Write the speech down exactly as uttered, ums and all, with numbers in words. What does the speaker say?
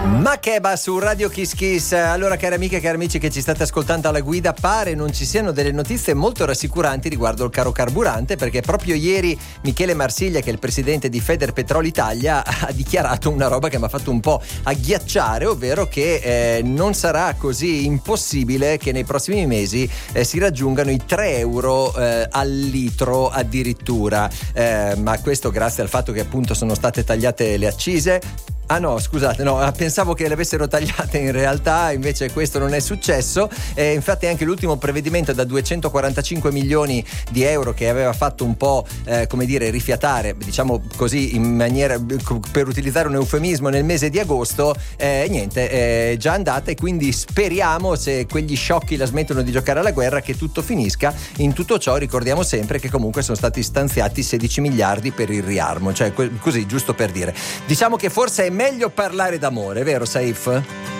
Makeba su Radio Kiss Kiss. Allora, cari amiche e cari amici che ci state ascoltando alla guida, pare non ci siano delle notizie molto rassicuranti riguardo il caro carburante, perché proprio ieri Michele Marsiglia, che è il presidente di Federpetrol Italia, ha dichiarato una roba che mi ha fatto un po' agghiacciare, ovvero che eh, non sarà così impossibile che nei prossimi mesi eh, si raggiungano i tre euro eh, al litro addirittura, eh, ma questo grazie al fatto che appunto sono state tagliate le accise. Ah no, scusate, no, pensavo che le avessero tagliate, in realtà invece questo non è successo. Eh, infatti anche l'ultimo prevedimento da duecentoquarantacinque milioni di euro, che aveva fatto un po' eh, come dire rifiatare, diciamo così, in maniera, per utilizzare un eufemismo, nel mese di agosto, eh, niente, è già andata, e quindi speriamo, se quegli sciocchi la smettono di giocare alla guerra, che tutto finisca. In tutto ciò ricordiamo sempre che comunque sono stati stanziati sedici miliardi per il riarmo, cioè così, giusto per dire. Diciamo che forse è meglio parlare d'amore, vero Saif?